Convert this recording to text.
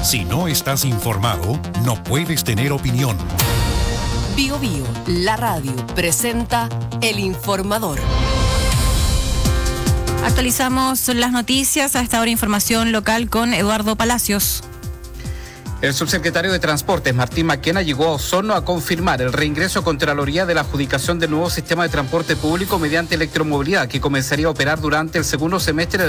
Si no estás informado, no puedes tener opinión. Bio Bio, la radio, presenta El Informador. Actualizamos las noticias. A esta hora información local con Eduardo Palacios. El subsecretario de Transportes, Martín Maquena, llegó a Osorno a confirmar el reingreso a Contraloría de la adjudicación del nuevo sistema de transporte público mediante electromovilidad que comenzaría a operar durante el segundo semestre